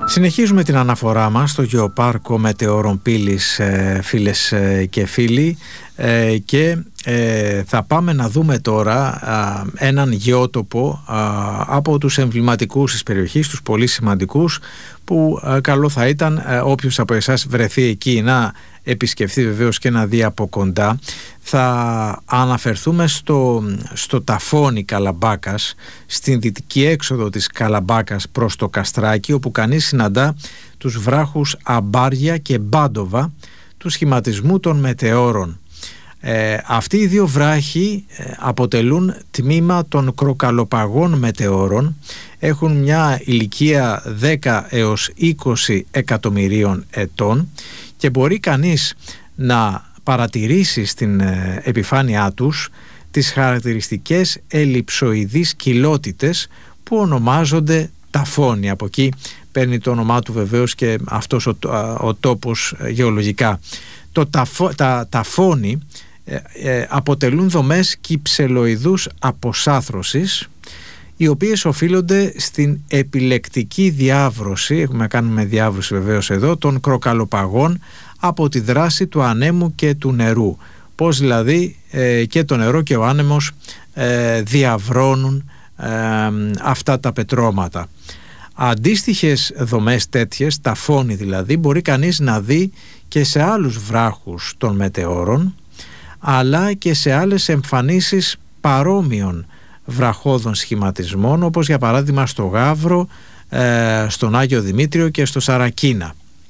Συνεχίζουμε την αναφορά μας στο γεωπάρκο Μετεώρων Πύλης, φίλες και φίλοι, και θα πάμε να δούμε τώρα έναν γεώτοπο από τους εμβληματικούς της περιοχής, τους πολύ σημαντικούς, που καλό θα ήταν όποιος από εσάς βρεθεί εκεί να επισκεφθεί βεβαίως και να δει από κοντά. Θα αναφερθούμε στο ταφώνι Καλαμπάκας, στην δυτική έξοδο της Καλαμπάκας προς το Καστράκι, όπου κανείς συναντά τους βράχους Αμπάρια και Μπάντοβα του σχηματισμού των μετεώρων. Αυτοί οι δύο βράχοι αποτελούν τμήμα των κροκαλοπαγών μετεώρων, έχουν μια ηλικία 10 έως 20 εκατομμυρίων ετών και μπορεί κανείς να παρατηρήσει στην επιφάνειά τους τις χαρακτηριστικές ελλειψοειδείς κοιλότητες που ονομάζονται ταφώνι. Από εκεί παίρνει το όνομά του βεβαίως και αυτός ο τόπος γεωλογικά. Τα ταφώνι αποτελούν δομές κυψελοειδούς αποσάθρωσης, οι οποίες οφείλονται στην επιλεκτική διάβρωση, έχουμε να κάνουμε διάβρωση βεβαίως εδώ, των κροκαλοπαγών από τη δράση του ανέμου και του νερού. Πώς δηλαδή και το νερό και ο άνεμος διαβρώνουν αυτά τα πετρώματα. Αντίστοιχες δομές τέτοιες, ταφώνι δηλαδή, μπορεί κανείς να δει και σε άλλους βράχους των μετεώρων, αλλά και σε άλλες εμφανίσεις παρόμοιων βραχώδων σχηματισμών, όπως για παράδειγμα στο Γαύρο, στον Άγιο Δημήτριο και στο Σαρακίνα.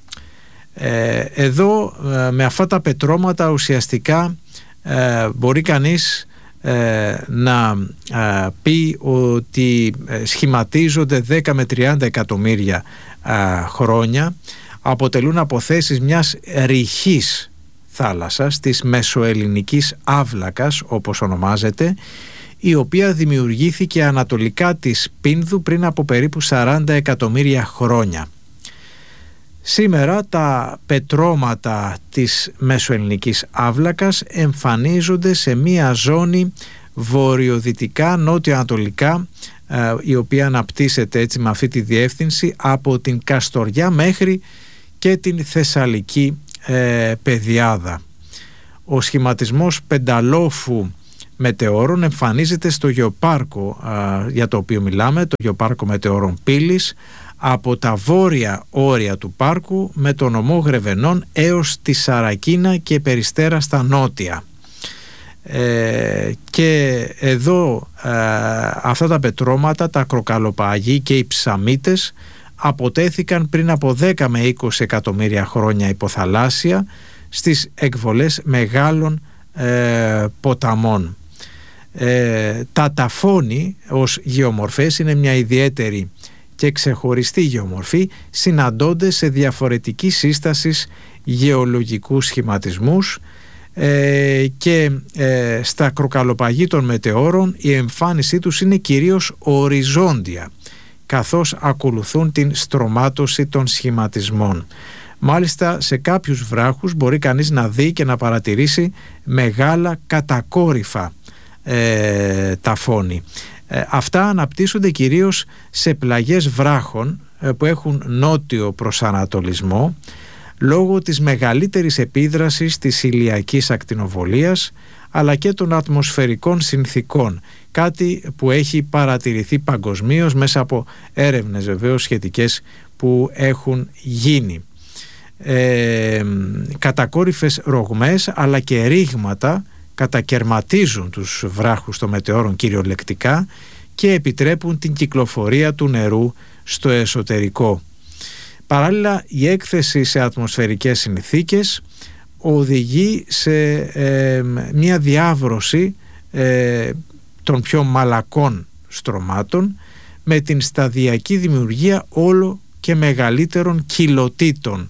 Εδώ με αυτά τα πετρώματα ουσιαστικά μπορεί κανείς να πει ότι σχηματίζονται 10 με 30 εκατομμύρια χρόνια, αποτελούν αποθέσεις μιας ρηχής θάλασσας, της μεσοελληνικής Άβλακας όπως ονομάζεται, η οποία δημιουργήθηκε ανατολικά της Πίνδου πριν από περίπου 40 εκατομμύρια χρόνια. Σήμερα τα πετρώματα της μεσοελληνικής Άβλακας εμφανίζονται σε μία ζώνη βορειοδυτικά νότιο-ανατολικά, η οποία αναπτύσσεται έτσι με αυτή τη διεύθυνση από την Καστοριά μέχρι και την Θεσσαλική Πεδιάδα. Ο σχηματισμός πενταλόφου μετεώρων εμφανίζεται στο γεωπάρκο για το οποίο μιλάμε, το γεωπάρκο Μετεώρων Πύλης, από τα βόρεια όρια του πάρκου με τον νομό Γρεβενών έως τη Σαρακίνα και Περιστέρα στα νότια. Και εδώ αυτά τα πετρώματα, τα κροκαλοπαγοί και οι ψαμίτες, αποτέθηκαν πριν από 10 με 20 εκατομμύρια χρόνια υποθαλάσσια στις εκβολές μεγάλων ποταμών. Τα ταφώνι ως γεωμορφές είναι μια ιδιαίτερη και ξεχωριστή γεωμορφή, συναντώνται σε διαφορετική σύσταση γεωλογικούς σχηματισμούς και στα κροκαλοπαγή των μετεώρων η εμφάνισή τους είναι κυρίως οριζόντια, καθώς ακολουθούν την στρωμάτωση των σχηματισμών. Μάλιστα σε κάποιους βράχους μπορεί κανείς να δει και να παρατηρήσει μεγάλα κατακόρυφα ταφώνι. Αυτά αναπτύσσονται κυρίως σε πλαγιές βράχων που έχουν νότιο προσανατολισμό, λόγω της μεγαλύτερης επίδρασης της ηλιακής ακτινοβολίας αλλά και των ατμοσφαιρικών συνθήκων, κάτι που έχει παρατηρηθεί παγκοσμίως μέσα από έρευνες βεβαίως σχετικές που έχουν γίνει. Κατακόρυφες ρογμές αλλά και ρήγματα κατακερματίζουν τους βράχους των μετεώρων κυριολεκτικά και επιτρέπουν την κυκλοφορία του νερού στο εσωτερικό. Παράλληλα, η έκθεση σε ατμοσφαιρικές συνθήκες οδηγεί σε μια διάβρωση των πιο μαλακών στρωμάτων με την σταδιακή δημιουργία όλο και μεγαλύτερων κοιλωτήτων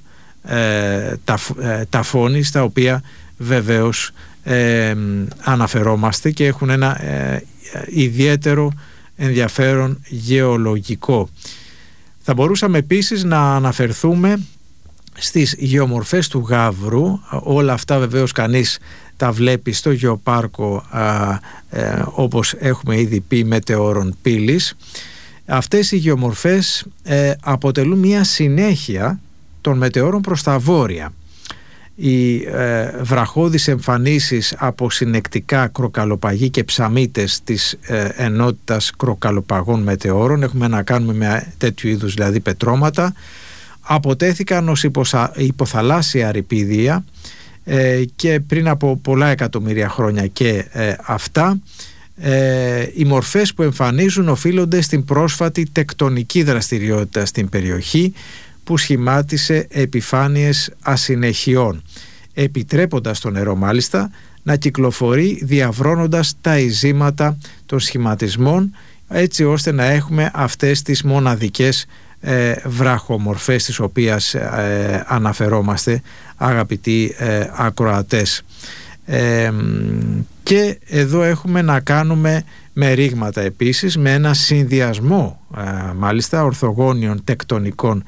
ταφώνι, στα οποία βεβαίως αναφερόμαστε και έχουν ένα ιδιαίτερο ενδιαφέρον γεωλογικό. Θα μπορούσαμε επίσης να αναφερθούμε στις γεωμορφές του Γαύρου. Όλα αυτά βεβαίως κανείς τα βλέπει στο γεωπάρκο όπως έχουμε ήδη πει Μετεώρων Πύλης. Αυτές οι γεωμορφές αποτελούν μια συνέχεια των μετεώρων προς τα βόρεια. Οι βραχώδεις εμφανίσεις από συνεκτικά κροκαλοπαγή και ψαμίτες της ενότητας κροκαλοπαγών μετεώρων, έχουμε να κάνουμε με τέτοιου είδους δηλαδή πετρώματα, αποτέθηκαν ως υποθαλάσσια ρηπίδια και πριν από πολλά εκατομμύρια χρόνια και αυτά. Οι μορφές που εμφανίζουν οφείλονται στην πρόσφατη τεκτονική δραστηριότητα στην περιοχή που σχημάτισε επιφάνειες ασυνεχιών, επιτρέποντας το νερό μάλιστα να κυκλοφορεί διαβρώνοντας τα ειζήματα των σχηματισμών, έτσι ώστε να έχουμε αυτές τις μοναδικές βράχομορφές τις οποίες αναφερόμαστε, αγαπητοί ακροατές. Και εδώ έχουμε να κάνουμε με ρήγματα επίσης, με ένα συνδυασμό μάλιστα ορθογώνιων τεκτονικών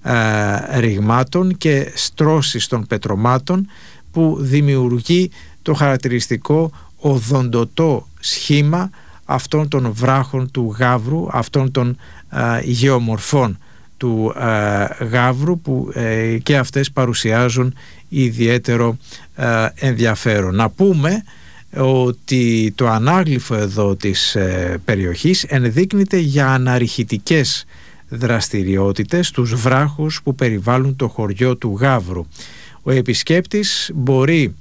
ρηγμάτων και στρώσεις των πετρωμάτων που δημιουργεί το χαρακτηριστικό οδοντωτό σχήμα αυτών των βράχων του Γαύρου, αυτών των γεωμορφών του Γαύρου που και αυτές παρουσιάζουν ιδιαίτερο ενδιαφέρον. Να πούμε ότι το ανάγλυφο εδώ της περιοχής ενδείκνυται για αναρριχητικές δραστηριότητες στους βράχους που περιβάλλουν το χωριό του Γαύρου. Ο επισκέπτης μπορεί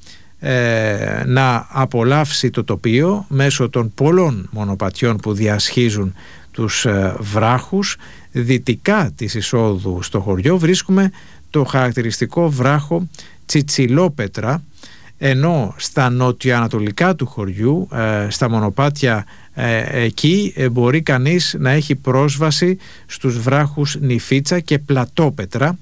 να απολαύσει το τοπίο μέσω των πολλών μονοπατιών που διασχίζουν τους βράχους. Δυτικά της εισόδου στο χωριό βρίσκουμε το χαρακτηριστικό βράχο Τσιτσιλόπετρα, ενώ στα νοτιοανατολικά του χωριού, στα μονοπάτια εκεί μπορεί κανείς να έχει πρόσβαση στους βράχους Νηφίτσα και Πλατόπετρα,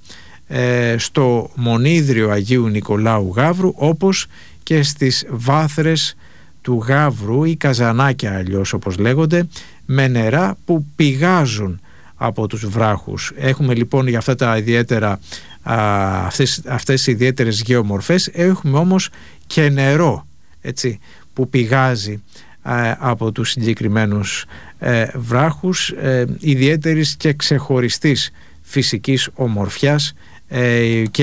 στο μονίδριο Αγίου Νικολάου Γαύρου, όπως και στις βάθρες του Γαύρου ή καζανάκια αλλιώς όπως λέγονται, με νερά που πηγάζουν από τους βράχους. Έχουμε λοιπόν για αυτά τα ιδιαίτερα, αυτές οι ιδιαίτερες γεωμορφές, έχουμε όμως και νερό, έτσι, που πηγάζει από τους συγκεκριμένους βράχους, ιδιαίτερης και ξεχωριστής φυσικής ομορφιάς, και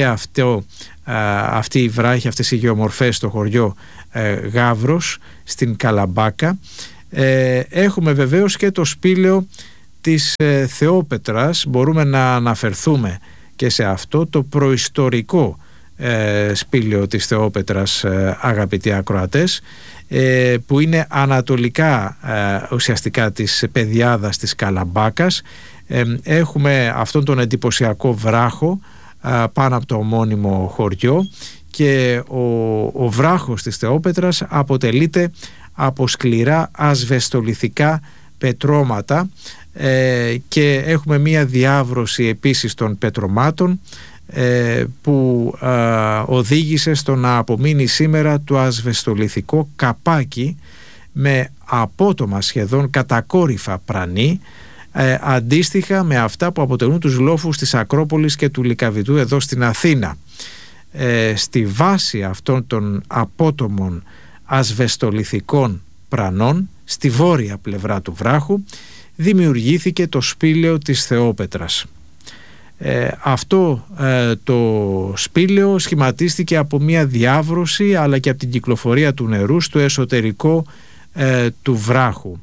αυτή η βράχη, αυτές οι γεωμορφές στο χωριό Γαύρος στην Καλαμπάκα. Έχουμε βεβαίως και το σπήλαιο της Θεόπετρας, μπορούμε να αναφερθούμε και σε αυτό το προϊστορικό σπήλαιο της Θεόπετρας, αγαπητοί ακροατές, που είναι ανατολικά ουσιαστικά της πεδιάδας της Καλαμπάκας. Έχουμε αυτόν τον εντυπωσιακό βράχο πάνω από το ομώνυμο χωριό, και ο βράχος της Θεόπετρας αποτελείται από σκληρά ασβεστολιθικά πετρώματα, και έχουμε μία διάβρωση επίσης των πετρωμάτων που οδήγησε στο να απομείνει σήμερα το ασβεστολιθικό καπάκι με απότομα σχεδόν κατακόρυφα πρανή, αντίστοιχα με αυτά που αποτελούν τους λόφους της Ακρόπολης και του Λυκαβητού εδώ στην Αθήνα. Στη βάση αυτών των απότομων ασβεστολιθικών πρανών, στη βόρεια πλευρά του βράχου, δημιουργήθηκε το σπήλαιο της Θεόπετρας. Αυτό το σπήλαιο σχηματίστηκε από μια διάβρωση αλλά και από την κυκλοφορία του νερού στο εσωτερικό του βράχου,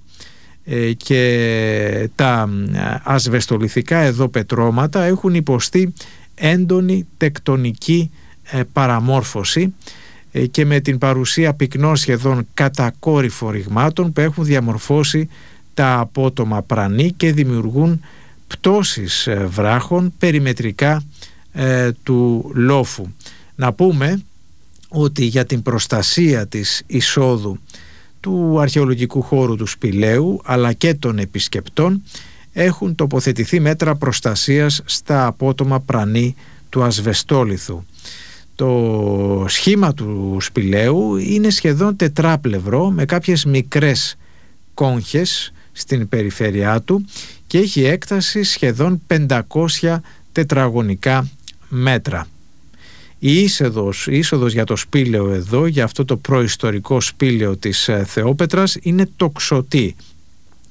και τα ασβεστολιθικά εδώ πετρώματα έχουν υποστεί έντονη τεκτονική παραμόρφωση, και με την παρουσία πυκνών σχεδόν κατακόρυφων ρηγμάτων που έχουν διαμορφώσει τα απότομα πρανή και δημιουργούν πτώσεις βράχων περιμετρικά του λόφου. Να πούμε ότι για την προστασία της εισόδου του αρχαιολογικού χώρου του σπηλαίου αλλά και των επισκεπτών έχουν τοποθετηθεί μέτρα προστασίας στα απότομα πρανή του ασβεστόλιθου. Το σχήμα του σπηλαίου είναι σχεδόν τετράπλευρο με κάποιες μικρές κόγχες στην περιφέρειά του και έχει έκταση σχεδόν 500 τετραγωνικά μέτρα. Η είσοδος για το σπήλαιο εδώ, για αυτό το προϊστορικό σπήλαιο της Θεόπετρας, είναι τοξωτή.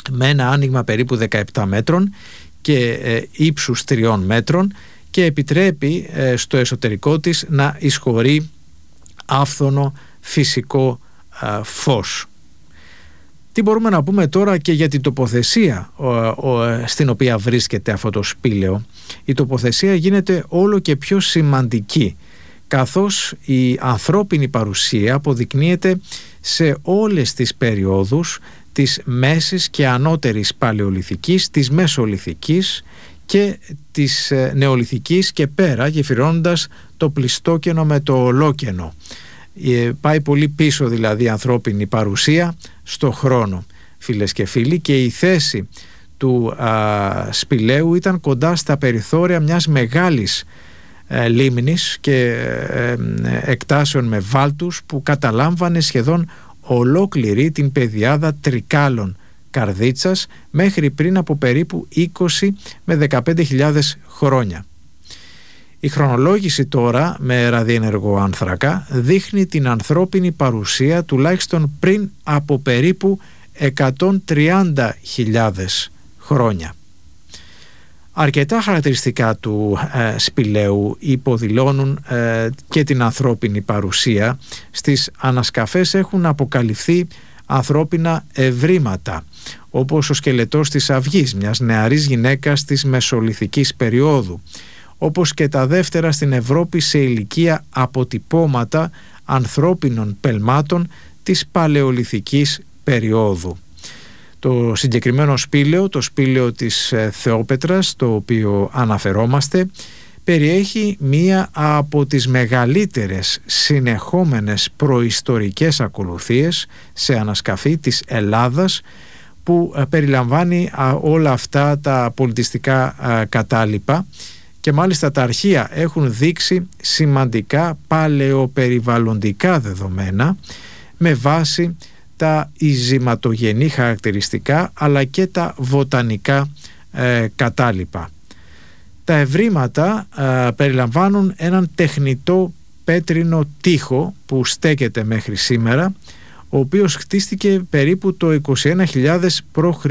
με ένα άνοιγμα περίπου 17 μέτρων και ύψους 3 μέτρων και επιτρέπει στο εσωτερικό της να εισχωρεί άφθονο φυσικό φως. Τι μπορούμε να πούμε τώρα και για την τοποθεσία στην οποία βρίσκεται αυτό το σπήλαιο? Η τοποθεσία γίνεται όλο και πιο σημαντική, καθώς η ανθρώπινη παρουσία αποδεικνύεται σε όλες τις περιόδους της μέσης και ανώτερης παλαιολιθικής, της μεσολιθικής και της νεολιθικής και πέρα, γεφυρώνοντας το πλιστόκενο με το ολόκενο. Πάει πολύ πίσω δηλαδή η ανθρώπινη παρουσία στο χρόνο, φίλες και φίλοι, και η θέση του σπηλαίου ήταν κοντά στα περιθώρια μιας μεγάλης λίμνης και εκτάσεων με βάλτους που καταλάμβανε σχεδόν ολόκληρη την πεδιάδα Τρικάλων Καρδίτσας μέχρι πριν από περίπου 20 με 15.000 χρόνια. Η χρονολόγηση τώρα με ραδιενεργό άνθρακα δείχνει την ανθρώπινη παρουσία τουλάχιστον πριν από περίπου 130.000 χρόνια. Αρκετά χαρακτηριστικά του σπηλαίου υποδηλώνουν και την ανθρώπινη παρουσία. Στις ανασκαφές έχουν αποκαλυφθεί ανθρώπινα ευρήματα, όπως ο σκελετός της αυγής, μιας νεαρής γυναίκας της μεσολιθικής περίοδου, όπως και τα δεύτερα στην Ευρώπη σε ηλικία αποτυπώματα ανθρώπινων πελμάτων της παλαιολιθικής περίοδου. Το συγκεκριμένο σπήλαιο, το σπήλαιο της Θεόπετρας, το οποίο αναφερόμαστε, περιέχει μία από τις μεγαλύτερες συνεχόμενες προϊστορικές ακολουθίες σε ανασκαφή της Ελλάδας, που περιλαμβάνει όλα αυτά τα πολιτιστικά κατάλοιπα, και μάλιστα τα αρχεία έχουν δείξει σημαντικά παλαιοπεριβαλλοντικά δεδομένα με βάση τα ειζηματογενή χαρακτηριστικά αλλά και τα βοτανικά κατάλοιπα. Τα ευρήματα περιλαμβάνουν έναν τεχνητό πέτρινο τοίχο που στέκεται μέχρι σήμερα, ο οποίος χτίστηκε περίπου το 21.000 π.Χ.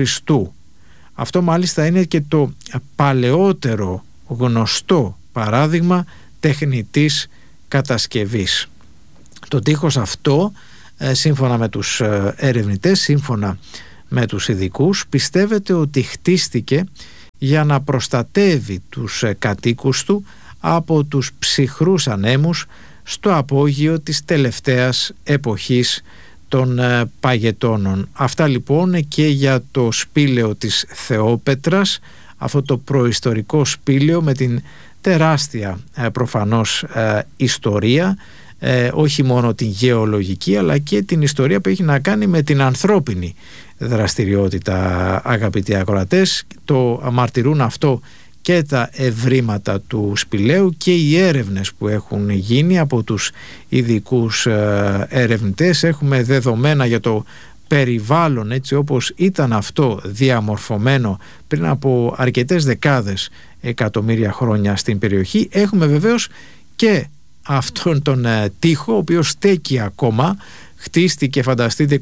Αυτό μάλιστα είναι και το παλαιότερο γνωστό παράδειγμα τεχνητής κατασκευής. Το τείχος αυτό, σύμφωνα με τους ερευνητές, σύμφωνα με τους ειδικούς, πιστεύεται ότι χτίστηκε για να προστατεύει τους κατοίκους του από τους ψυχρούς ανέμους στο απόγειο της τελευταίας εποχής των Παγετώνων. Αυτά λοιπόν και για το σπήλαιο της Θεόπετρας, αυτό το προϊστορικό σπήλαιο με την τεράστια προφανώς ιστορία, όχι μόνο την γεωλογική αλλά και την ιστορία που έχει να κάνει με την ανθρώπινη δραστηριότητα, αγαπητοί ακροατές. Το αμαρτυρούν αυτό και τα ευρήματα του σπηλαίου και οι έρευνες που έχουν γίνει από τους ειδικούς ερευνητές. Έχουμε δεδομένα για το περιβάλλον έτσι όπως ήταν αυτό διαμορφωμένο πριν από αρκετές δεκάδες εκατομμύρια χρόνια στην περιοχή. Έχουμε βεβαίως και αυτόν τον τοίχο, ο οποίος στέκει ακόμα, χτίστηκε, φανταστείτε,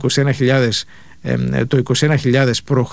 το 21.000 π.Χ.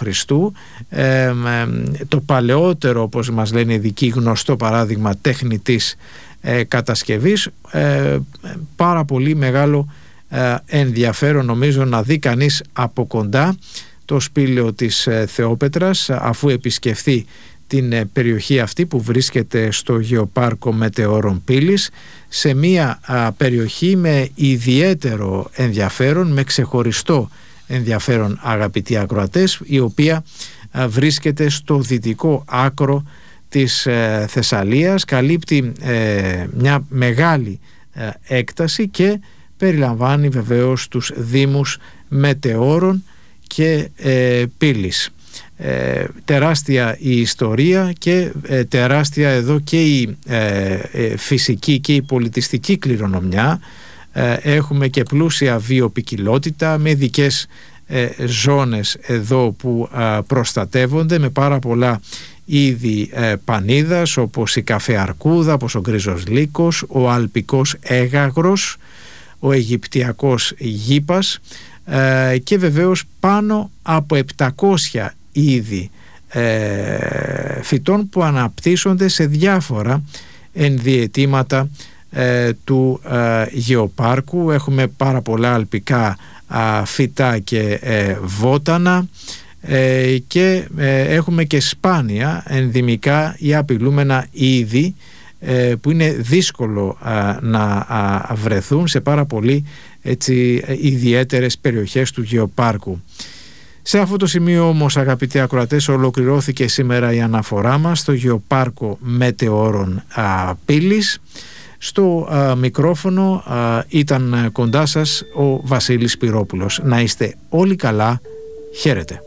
Το παλαιότερο, όπως μας λένε οι ειδικοί, γνωστό παράδειγμα τεχνητής κατασκευής. Πάρα πολύ μεγάλο ενδιαφέρον νομίζω να δει κανείς από κοντά το σπήλαιο της Θεόπετρας, αφού επισκεφθεί την περιοχή αυτή που βρίσκεται στο Γεωπάρκο Μετεώρων Πύλης, σε μια περιοχή με ιδιαίτερο ενδιαφέρον, με ξεχωριστό ενδιαφέρον, αγαπητοί ακροατές, η οποία βρίσκεται στο δυτικό άκρο της Θεσσαλίας, καλύπτει μια μεγάλη έκταση και περιλαμβάνει βεβαίως τους δήμους Μετεώρων και Πύλης. Τεράστια η ιστορία και τεράστια εδώ και η φυσική και η πολιτιστική κληρονομιά. Έχουμε και πλούσια βιοποικιλότητα με ειδικές ζώνες εδώ που προστατεύονται με πάρα πολλά είδη πανίδας, όπως η καφεαρκούδα, όπως ο γκρίζος λύκος, ο αλπικός έγαγρος, ο αιγυπτιακός γήπας, και βεβαίως πάνω από 700 είδη φυτών που αναπτύσσονται σε διάφορα ενδιαιτήματα του γεωπάρκου. Έχουμε πάρα πολλά αλπικά φυτά και βότανα και έχουμε και σπάνια ενδυμικά ή απειλούμενα είδη που είναι δύσκολο να βρεθούν σε πάρα πολύ ιδιαίτερες περιοχές του γεωπάρκου. Σε αυτό το σημείο όμως, αγαπητοί ακροατές, ολοκληρώθηκε σήμερα η αναφορά μας στο Γεωπάρκο Μετεώρων Πύλης. Στο μικρόφωνο ήταν κοντά σας ο Βασίλης Σπυρόπουλος. Να είστε όλοι καλά. Χαίρετε.